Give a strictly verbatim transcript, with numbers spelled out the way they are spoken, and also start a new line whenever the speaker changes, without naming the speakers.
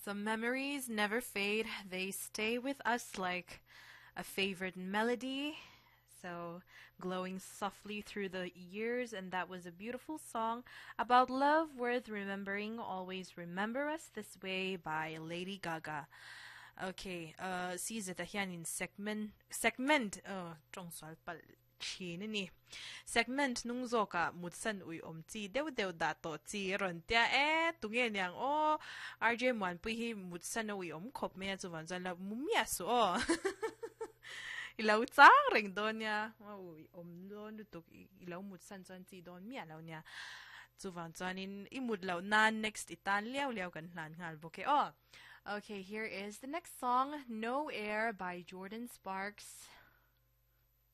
Some memories never fade. They stay with us like a favorite melody. So, glowing softly through the years, and that was a beautiful song about love worth remembering. Always Remember Us This Way by Lady Gaga. Okay, uh, 시즌 다히아닌 segment segment 어 정말 빨 치느니 segment nungzoka mutsan uy om지 dew dato chi rontia e tungeniang o R J Muan puhi mutsan uy om khop me chu van la mumia so ilaw tsang ring don ya uy om don tuk ilaw mutsan chan chi don mia law nya chu van chanin imud law nan next itan liaw liaw kan hlan ngal boke oh. Okay, here is the next song, No Air by Jordan Sparks.